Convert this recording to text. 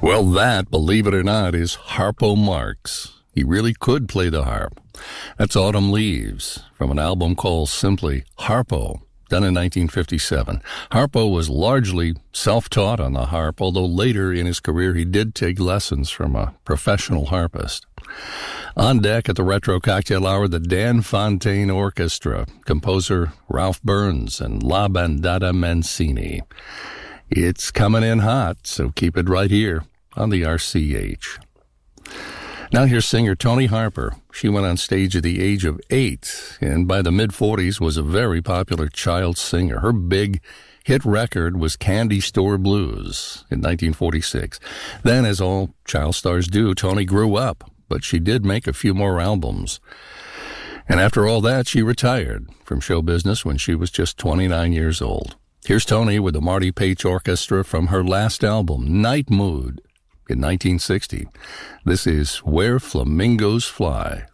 Well, that, believe it or not, is Harpo Marx. He really could play the harp. That's Autumn Leaves from an album called simply Harpo, done in 1957. Harpo was largely self-taught on the harp, although later in his career he did take lessons from a professional harpist. On deck at the Retro Cocktail Hour, the Dan Fontaine Orchestra, composer Ralph Burns and La Bandata Mancini. It's coming in hot, so keep it right here on the RCH. Now here's singer Toni Harper. She went on stage at the age of 8, and by the mid-40s was a very popular child singer. Her big hit record was Candy Store Blues in 1946. Then, as all child stars do, Toni grew up, but she did make a few more albums. And after all that, she retired from show business when she was just 29 years old. Here's Toni with the Marty Paich Orchestra from her last album, Night Mood, in 1960. This is Where Flamingos Fly.